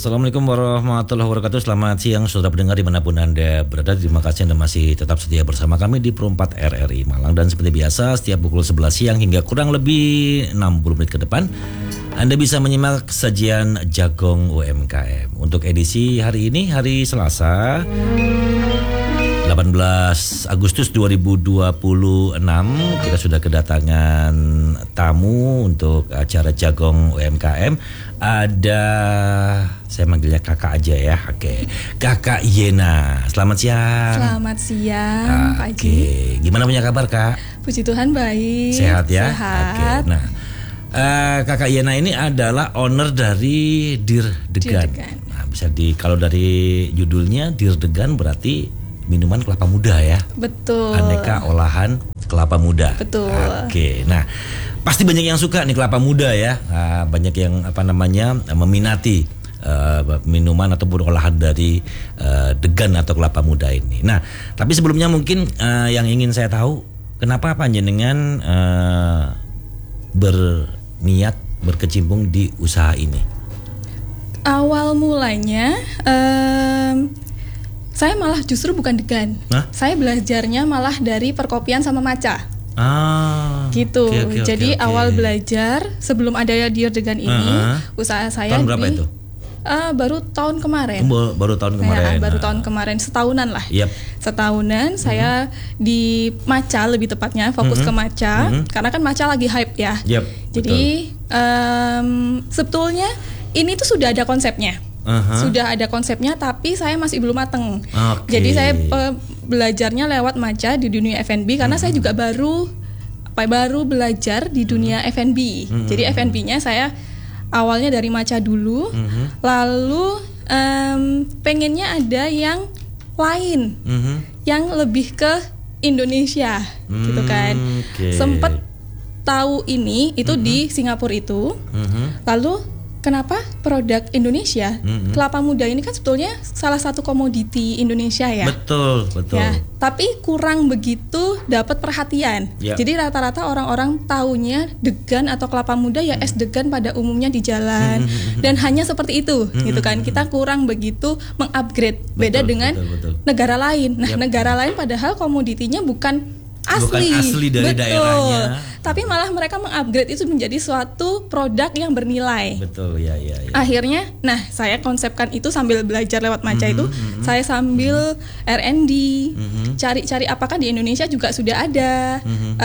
Assalamualaikum warahmatullahi wabarakatuh. Selamat siang saudara pendengar dimanapun Anda berada. Terima kasih Anda masih tetap setia bersama kami di Pro 4 RRI Malang. Dan seperti biasa setiap pukul 11 siang hingga kurang lebih 60 menit ke depan Anda bisa menyimak sajian Jagong UMKM. Untuk edisi hari ini, hari Selasa 18 Agustus 2026, kita sudah kedatangan tamu untuk acara Jagong UMKM. Ada, saya manggilnya kakak aja ya. Oke, Kakak Yena. Selamat siang. Selamat siang, Pak Haji. Gimana punya kabar, Kak? Puji Tuhan baik. Sehat ya? Sehat. Nah, Kakak Yena ini adalah owner dari Dir Degan. Nah, bisa kalau dari judulnya Dir Degan berarti minuman kelapa muda ya. Betul. Aneka olahan kelapa muda. Betul. Oke. Nah, pasti banyak yang suka nih kelapa muda ya. Banyak yang meminati minuman ataupun olahan dari degan atau kelapa muda ini. Nah, tapi sebelumnya mungkin yang ingin saya tahu, kenapa panjenengan berniat berkecimpung di usaha ini? Awal mulanya saya malah justru bukan degan. Hah? Saya belajarnya malah dari perkopian sama maca. Gitu. Okay, Jadi awal belajar sebelum ada Dir Degan ini, usaha saya tahun berapa itu? Baru tahun kemarin. Baru tahun kemarin. Baru tahun kemarin, setahunan lah. Yep. Setahunan saya di maca, lebih tepatnya fokus ke maca, karena kan maca lagi hype ya. Yep, jadi sebetulnya ini tuh sudah ada konsepnya. Sudah ada konsepnya, tapi saya masih belum mateng. Jadi saya belajarnya lewat maca di dunia F&B, karena saya juga baru belajar di dunia F&B. Jadi F&B-nya saya awalnya dari maca dulu, lalu pengennya ada yang lain, yang lebih ke Indonesia, gitu kan. Sempet tahu ini itu di Singapura itu, lalu kenapa produk Indonesia, kelapa muda ini kan sebetulnya salah satu komoditi Indonesia ya. Betul. Ya, tapi kurang begitu dapat perhatian. Jadi rata-rata orang-orang taunya degan atau kelapa muda ya es degan pada umumnya di jalan, dan hanya seperti itu, gitu kan. Kita kurang begitu mengupgrade. Beda dengan negara lain. Nah, negara lain padahal komoditinya bukan asli dari daerahnya, tapi malah mereka mengupgrade itu menjadi suatu produk yang bernilai. Betul, ya. Akhirnya, nah saya konsepkan itu sambil belajar lewat maca itu, saya sambil R&D, cari-cari apakah di Indonesia juga sudah ada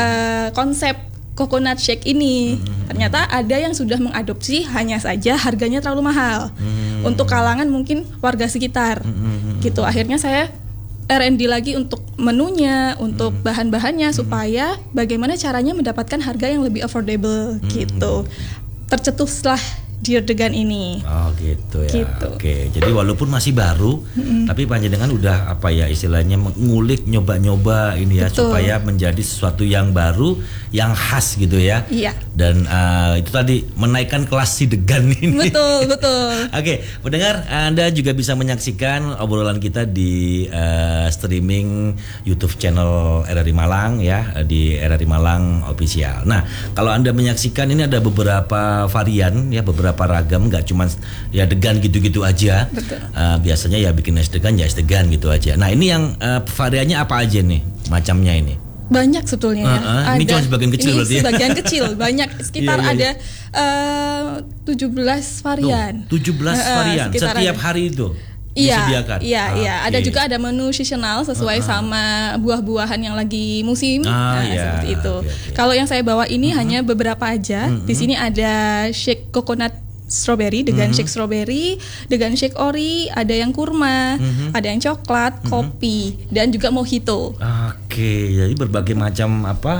konsep coconut shake ini. Ternyata ada yang sudah mengadopsi, hanya saja harganya terlalu mahal untuk kalangan mungkin warga sekitar. Gitu. Akhirnya saya R&D lagi untuk menunya, untuk bahan-bahannya, supaya bagaimana caranya mendapatkan harga yang lebih affordable gitu. Tercetuslah Dir Degan ini. Oh gitu ya. Gitu. Oke, jadi walaupun masih baru, tapi panjenengan udah istilahnya mengulik, nyoba-nyoba ini ya. Betul. Supaya menjadi sesuatu yang baru, yang khas gitu ya. Iya. Dan itu tadi menaikkan kelas si degan ini. Betul. Oke, pendengar, Anda juga bisa menyaksikan obrolan kita di streaming YouTube channel RRI Malang ya, di RRI Malang Official. Nah, kalau Anda menyaksikan ini ada beberapa varian ya, beberapa ragam, nggak cuma ya degan gitu-gitu aja. Betul. Biasanya ya bikin es degan ya es degan gitu aja. Nah, ini yang variannya apa aja nih macamnya ini? Banyak sebetulnya ya. Ini cuma sebagian kecil berarti ya? Sebagian kecil, banyak. Sekitar ada 17 varian. 17 varian setiap hari itu disediakan? Iya. Ada juga ada menu seasonal sesuai sama buah-buahan yang lagi musim. Seperti itu. Kalau yang saya bawa ini hanya beberapa aja. Di sini ada shake coconut strawberry, degan shake strawberry, degan shake ori, ada yang kurma, ada yang coklat, kopi, dan juga mojito. Oke, jadi berbagai macam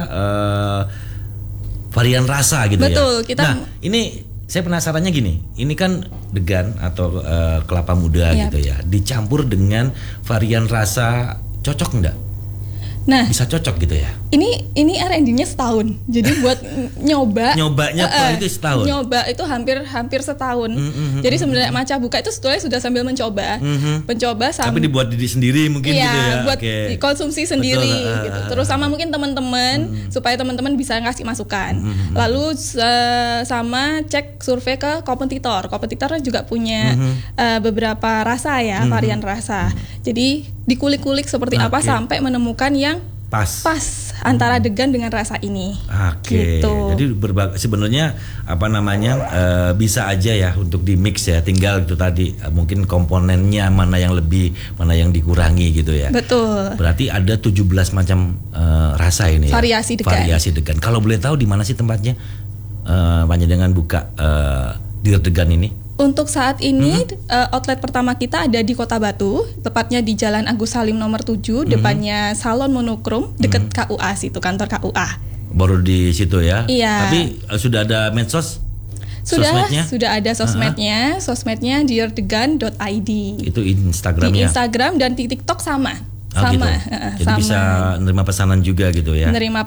varian rasa gitu. Betul, ya. Nah, ini saya penasarannya gini, ini kan degan atau kelapa muda gitu ya, dicampur dengan varian rasa, cocok enggak? Nah, bisa cocok gitu ya. Ini R&D-nya setahun. Jadi buat nyobanya itu setahun. Nyoba itu hampir setahun. Jadi sebenarnya Matcha Buka itu sebetulnya sudah sambil mencoba. Tapi dibuat diri sendiri mungkin gitu ya. Buat konsumsi sendiri gitu. Terus sama mungkin teman-teman supaya teman-teman bisa ngasih masukan. Lalu sama cek survei ke kompetitor. Kompetitor juga punya beberapa rasa ya, varian rasa. Jadi dikulik-kulik seperti apa sampai menemukan yang pas antara degan dengan rasa ini. Gitu. Jadi sebenarnya bisa aja ya untuk di mix ya, tinggal itu tadi mungkin komponennya mana yang lebih, mana yang dikurangi gitu ya. Betul. Berarti ada 17 macam rasa ini. Variasi ya? Variasi degan. Kalau boleh tahu di mana sih tempatnya Panjenengan buka Dear Degan ini? Untuk saat ini outlet pertama kita ada di Kota Batu, tepatnya di Jalan Agus Salim nomor 7, depannya Salon Monokrom, dekat KUA situ, kantor KUA. Baru di situ ya? Iya. Tapi sudah ada medsos? Sudah ada sosmednya. Sosmednya deardegan.id. Itu Instagramnya? Di Instagram dan di TikTok sama. Gitu. Jadi sama. bisa menerima pesanan juga gitu ya? Menerima